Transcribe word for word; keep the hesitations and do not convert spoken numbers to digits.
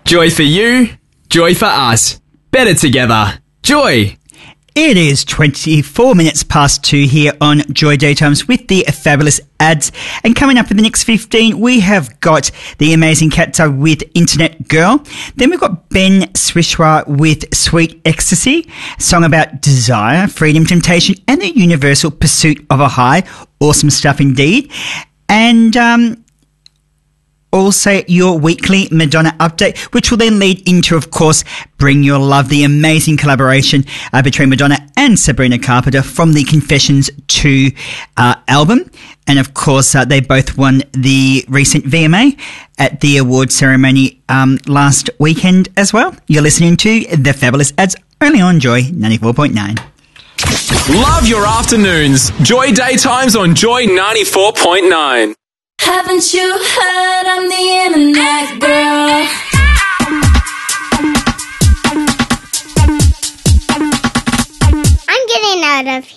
Joy for you, joy for us. Better together. Joy. It is twenty-four minutes past two here on Joy Daytimes with the fabulous ads. And coming up in the next fifteen, we have got the amazing Katza with Internet Girl. Then we've got Ben Swishwa with Sweet Ecstasy, a song about desire, freedom, temptation, and the universal pursuit of a high. Awesome stuff indeed. And, um... also your weekly Madonna update, which will then lead into, of course, Bring Your Love, the amazing collaboration uh, between Madonna and Sabrina Carpenter from the Confessions two uh, album. And, of course, uh, they both won the recent V M A at the award ceremony um, last weekend as well. You're listening to The Fabulous Ads, only on Joy ninety-four point nine. Love your afternoons. Joy Daytimes on Joy ninety-four point nine. Haven't you heard I'm the internet girl? I'm getting out of here.